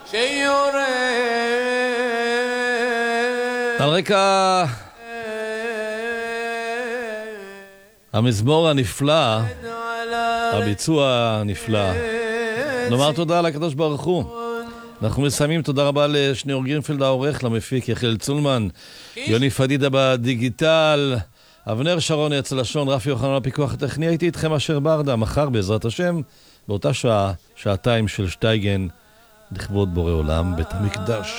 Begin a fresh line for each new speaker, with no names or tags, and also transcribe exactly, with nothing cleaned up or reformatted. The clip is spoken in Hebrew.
שיורד
על רקע המזמור הנפלא, הביצוע הנפלא, נאמר תודה לקדוש ברוך הוא. אנחנו מסיימים, תודה רבה לשניאור גרינפלד העורך, למפיק יחיאל צולמן, יוני פדידה בדיגיטל, אבנר שרון אצל לשון, רפי יוחנן הפיקוח הטכני. הייתי איתכם אשר ברדה, מחר בעזרת השם באותה שעה, שעתיים של שטייגן לכבוד בורא עולם בית המקדש.